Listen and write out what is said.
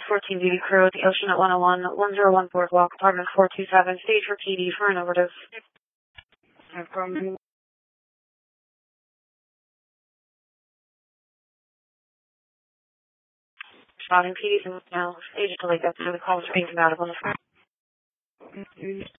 14 duty crew at the Ocean at 101, 101 Boardwalk, apartment 427, stage for PD for an overdose. Spotting PD's now. Stage to lake up to the calls are being combative on the phone.